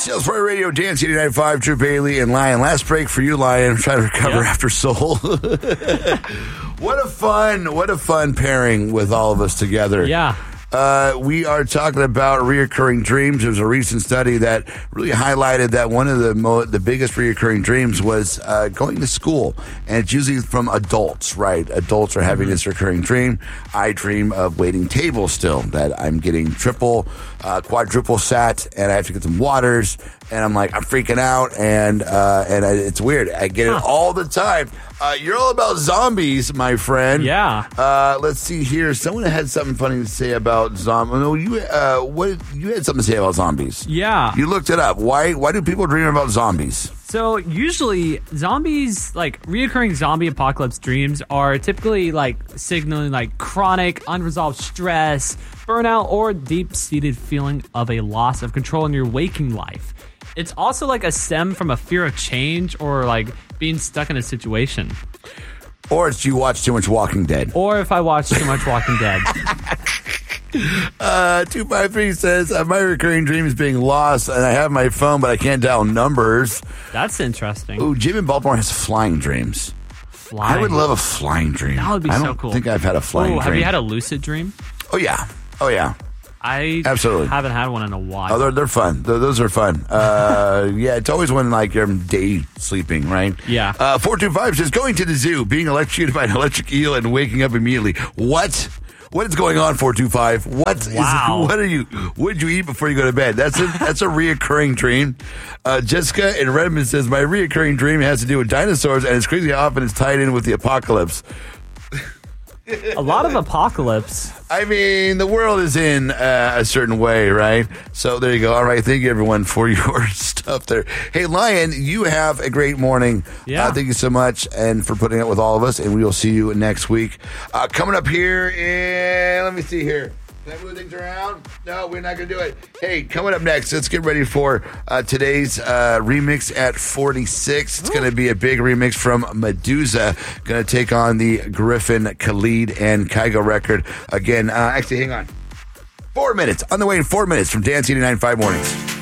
Salesforce Radio, Dance 89.5, Drew Bailey and Lion. Last break for you, Lion. I'm trying to recover after Soul. What a fun pairing with all of us together. Yeah. We are talking about reoccurring dreams. There was a recent study that really highlighted that one of the biggest reoccurring dreams was going to school. And it's usually from adults, right? Adults are having this recurring dream. I dream of waiting tables still, that I'm getting quadruple sat, and I have to get some waters. And I'm freaking out, and it's weird. I get it all the time. You're all about zombies, my friend. Yeah. Let's see here. Someone had something funny to say about zombies. No, you had something to say about zombies. Yeah. You looked it up. Why do people dream about zombies? So usually zombies, reoccurring zombie apocalypse dreams are typically signaling chronic unresolved stress, burnout, or deep-seated feeling of a loss of control in your waking life. It's also a stem from a fear of change or being stuck in a situation. Or it's you watch too much Walking Dead. Or if I watch too much Walking Dead. 253 says, my recurring dream is being lost, and I have my phone, but I can't dial numbers. That's interesting. Ooh, Jim in Baltimore has flying dreams. Flying. I would love a flying dream. That would be so cool. I don't think I've had a flying dream. Have you had a lucid dream? Oh, yeah. I absolutely haven't had one in a while. Oh, they're fun. Those are fun. Yeah, it's always when you're day sleeping, right? Yeah. 425 says, going to the zoo, being electrocuted by an electric eel and waking up immediately. What? What is going on, 425? What did you eat before you go to bed? That's a reoccurring dream. Jessica in Redmond says, my reoccurring dream has to do with dinosaurs, and it's crazy how often it's tied in with the apocalypse. A lot of apocalypse. I mean, the world is in a certain way, right? So there you go. All right. Thank you, everyone, for your stuff there. Hey, Lion, you have a great morning. Yeah. Thank you so much and for putting up with all of us, and we will see you next week. Coming up here let me see here. Can I move things around? No, we're not going to do it. Hey, coming up next, let's get ready for today's remix at 46. It's going to be a big remix from Medusa. Going to take on the Griffin, Khalid, and Kygo record. Again, actually, hang on. 4 minutes. On the way in 4 minutes from Dance 89.5 Mornings.